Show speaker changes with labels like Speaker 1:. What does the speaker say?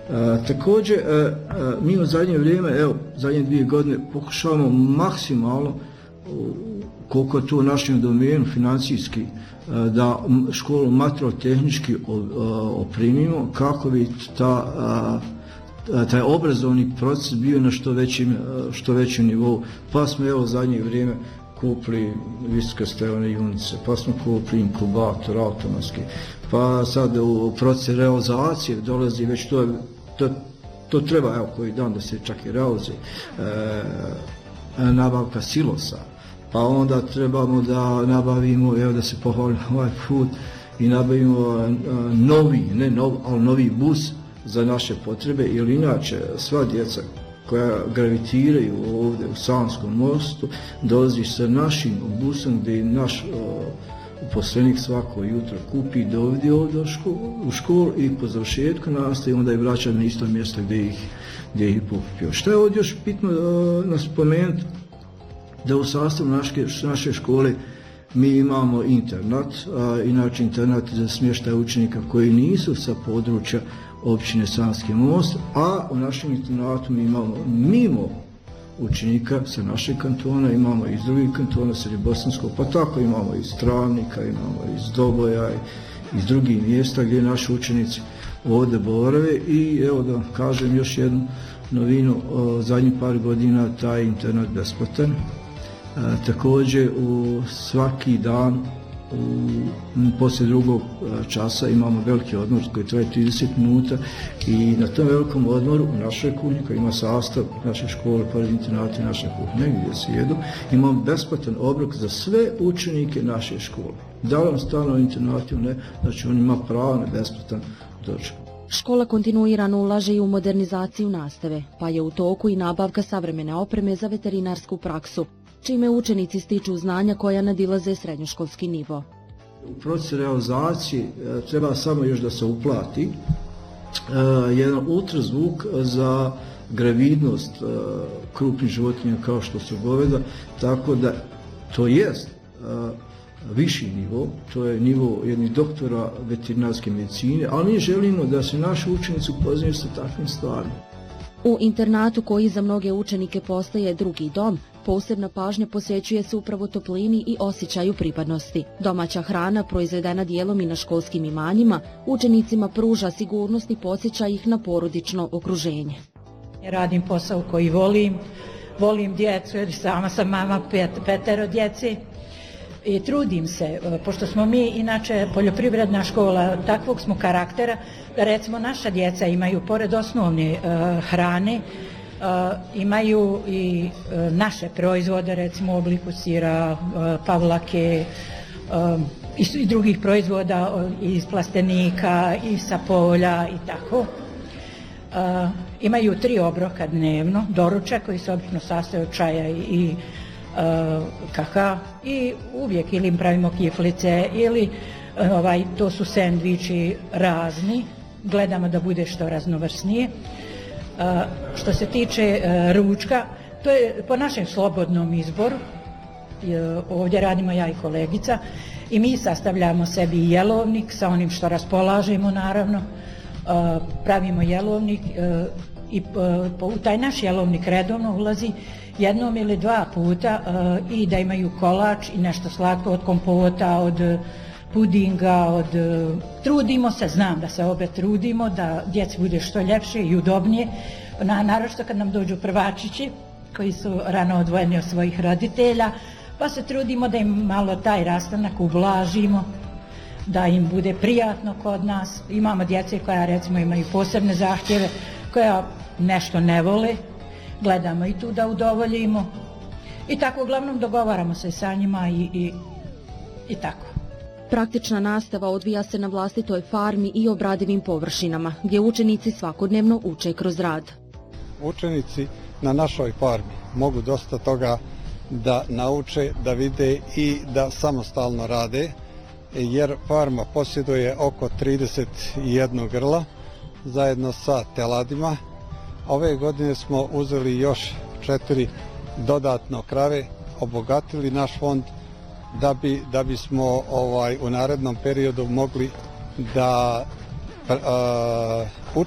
Speaker 1: Također, mi u zadnje vrijeme, zadnje 2 godine, pokušavamo maksimalno, koliko je to u našem domenu financijski, da školu materijalno-tehnički opremimo kako bi taj obrazovni proces bio na što većem nivou. Pa smo u zadnje vrijeme kupili visokostevene junice, pa smo kupili inkubator automatski, pa sad u proces realizacije dolazi već to treba koji dan da se čak i realizuje, nabavka silosa, pa onda trebamo da nabavimo, da se pohvalimo ovaj put, i nabavimo novi bus za naše potrebe, ili inače sva djeca koja gravitiraju ovdje u Sanskom mostu dolazi sa našim busom gdje naš uposlenik svako jutro kupi, dovodi ovdje u školu i po završetku nastave onda je vraća na isto mjesto gdje ih pokupio. Što je ovdje još bitno spomenuti, da u sastavu naše škole mi imamo internat, inače internat za smještaj učenika koji nisu sa područja općine Sanski most, a u našem internatu mi imamo mimo učenika sa našeg kantona, imamo iz drugih kantona, Srednjobosanskog, pa tako imamo iz Travnika, imamo iz Doboja, iz drugih mjesta gdje naši učenici ovdje borave. I evo da kažem još jednu novinu, zadnjih par godina taj internat besplatan. Također u svaki dan poslije drugog časa imamo veliki odmor koji traje 30 minuta i na tom velikom odmoru u našoj kuhinji, koja ima sastav naše škole, pored internata i naše kuhinje gdje se jedu, imamo besplatan obrok za sve učenike naše škole. Da li on stane u internatu, ne, znači on ima pravo na besplatan doček.
Speaker 2: Škola kontinuirano ulaže i u modernizaciju nastave, pa je u toku i nabavka savremene opreme za veterinarsku praksu, čime učenici stiču znanja koja nadilaze srednjoškolski nivo.
Speaker 1: U procesu realizacije treba samo još da se uplati jedan ultrazvuk za gravidnost krupnih životinja kao što su goveda, tako da to jest viši nivo, to je nivo jednih doktora veterinarske medicine, ali mi želimo da se naši učenici upoznaju sa takvim stvarima.
Speaker 2: U internatu, koji za mnoge učenike postaje drugi dom, posebna pažnja posvećuje se upravo toplini i osjećaju pripadnosti. Domaća hrana, proizvedena dijelom i na školskim imanjima, učenicima pruža sigurnost i podsjeća ih na porodično okruženje.
Speaker 3: Radim posao koji volim djecu, jer sama sam mama 5 djece i trudim se, pošto smo mi inače poljoprivredna škola, takvog smo karaktera, da recimo naša djeca imaju pored osnovne hrane, imaju i naše proizvode, recimo u obliku sira, pavlake i drugih proizvoda iz plastenika i sa polja i tako. Imaju 3 obroka dnevno, doručak koji se obično sastoji od čaja i kakao, i uvijek ili im pravimo kiflice ili to su sendviči razni, gledamo da bude što raznovrsnije. Što se tiče ručka, to je po našem slobodnom izboru, ovdje radimo ja i kolegica i mi sastavljamo sebi jelovnik sa onim što raspolažemo, naravno, pravimo jelovnik i u taj naš jelovnik redovno ulazi 1 ili 2 puta i da imaju kolač i nešto slatko od kompota, od pudinga, trudimo se, znam da se obe trudimo, da djeci bude što ljepše i udobnije, naročito kad nam dođu prvačići koji su rano odvojeni od svojih roditelja, pa se trudimo da im malo taj rastanak ublažimo, da im bude prijatno kod nas. Imamo djece koja recimo imaju posebne zahtjeve, koja nešto ne vole, gledamo i tu da udovoljimo i tako uglavnom dogovaramo se sa njima i tako.
Speaker 2: Praktična nastava odvija se na vlastitoj farmi i obradivim površinama, gdje učenici svakodnevno uče kroz rad.
Speaker 4: Učenici na našoj farmi mogu dosta toga da nauče, da vide i da samostalno rade, jer farma posjeduje oko 31 grla zajedno sa teladima. Ove godine smo uzeli još 4 dodatno krave, obogatili naš fond da bismo u narednom periodu mogli da